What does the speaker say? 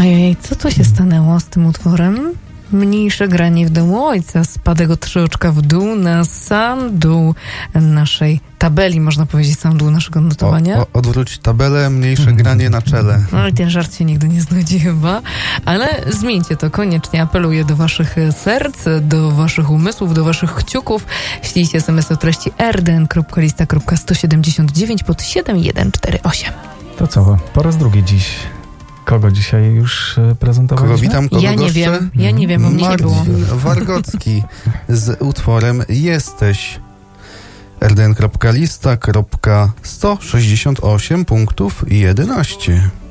Ajaj, co to się stanęło z tym utworem? Mniejsze granie w dół ojca, spadek o 3 oczka w dół na sam dół naszej tabeli, można powiedzieć, sam dół naszego notowania. Odwróć tabelę, mniejsze granie na czele. No i ten żart się nigdy nie znudzi chyba, ale zmieńcie to koniecznie. Apeluję do waszych serc, do waszych umysłów, do waszych kciuków. Ślijcie SMS o treści rdn.lista.179 pod 7148. To co, po raz drugi dziś. Kogo dzisiaj już prezentowaliśmy? Kogo witam, kogo Ja nie wiem, bo mnie nie było. Marcin Wargocki z utworem Jesteś. rdn.lista.168 punktów 11.